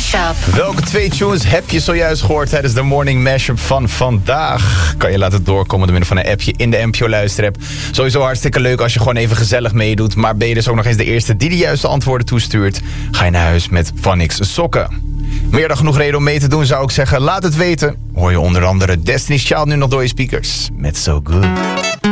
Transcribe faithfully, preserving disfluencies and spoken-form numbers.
Mashup. Welke twee tunes heb je zojuist gehoord tijdens de Morning Mashup van vandaag? Kan je laten doorkomen door middel van een appje in de N P O luisterapp. Sowieso hartstikke leuk als je gewoon even gezellig meedoet. Maar ben je dus ook nog eens de eerste die de juiste antwoorden toestuurt? Ga je naar huis met Vanix sokken. Meer dan genoeg reden om mee te doen, zou ik zeggen. Laat het weten. Hoor je onder andere Destiny's Child nu nog door je speakers. Met So Good.